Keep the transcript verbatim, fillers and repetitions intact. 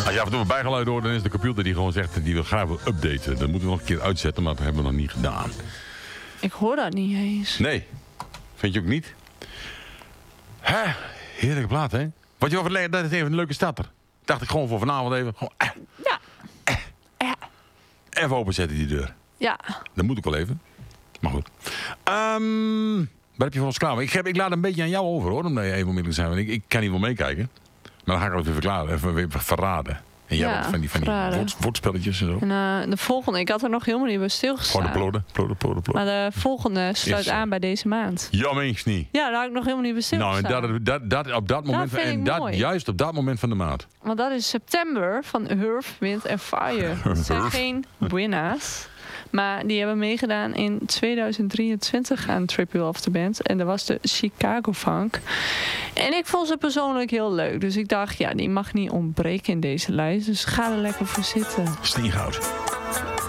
Als je af en toe een bijgeluid hoort, dan is de computer die gewoon zegt... die wil graag wil updaten. Dat moeten we nog een keer uitzetten, maar dat hebben we nog niet gedaan. Ik hoor dat niet eens. Nee. Vind je ook niet? Hè? Heerlijke plaat, hè? Wat je over leggen, dat is even een leuke starter. Dacht ik gewoon voor vanavond even... Gewoon, eh, Ja. eh, Ja. Even openzetten die deur. Ja. Dat moet ik wel even. Maar goed. Um, wat heb je voor ons klaar? Ik, heb, ik laat een beetje aan jou over, hoor. Omdat je even onmiddellijk zijn. Want ik, ik kan niet wel meekijken. Maar dan ga ik het weer verklaren. Even weer verraden. En jij Ja, hebt van die, van die woord, woordspelletjes en zo. En uh, de volgende, ik had er nog helemaal niet bij stilgestaan. Gewoon de ploden, ploden, ploden, ploden. Maar de volgende sluit Yes. aan bij deze maand. Jammer niet. Ja, daar had ik nog helemaal niet bij stilgestaan. Nou, en dat, dat, dat, op dat moment, vind ik en dat, mooi. juist op dat moment van de maand. Want dat is september van Earth, Wind en Fire. Dat zijn geen winnaars. Maar die hebben meegedaan in tweeduizend drieëntwintig aan Triple of the Band. En dat was de Chicago Funk. En ik vond ze persoonlijk heel leuk. Dus ik dacht, ja, die mag niet ontbreken in deze lijst. Dus ga er lekker voor zitten. Steengoud.